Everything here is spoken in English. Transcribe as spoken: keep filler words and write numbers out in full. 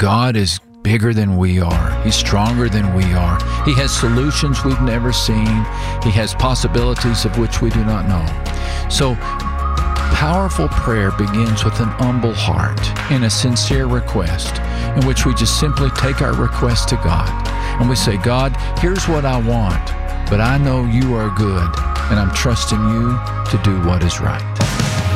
God is bigger than we are. He's stronger than we are. He has solutions we've never seen. He has possibilities of which we do not know. So, powerful prayer begins with an humble heart and a sincere request in which we just simply take our request to God. And we say, God, here's what I want, but I know you are good, and I'm trusting you to do what is right.